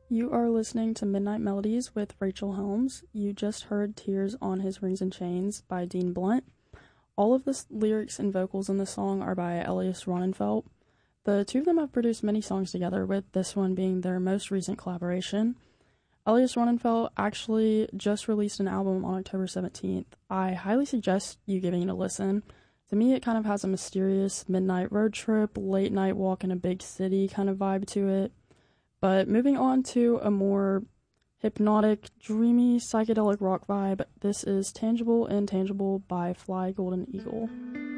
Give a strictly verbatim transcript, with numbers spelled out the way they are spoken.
You are listening to Midnight Melodies with Rachel Helms. You just heard Tears on His Rings and Chains by Dean Blunt. All of the s- lyrics and vocals in the song are by Elias Ronenfeld. The two of them have produced many songs together, with this one being their most recent collaboration. Elias Ronenfeld actually just released an album on October seventeenth. I highly suggest you giving it a listen. To me, it kind of has a mysterious midnight road trip, late night walk in a big city kind of vibe to it. But moving on to a more hypnotic, dreamy, psychedelic rock vibe, this is Tangible Intangible by Fly Golden Eagle.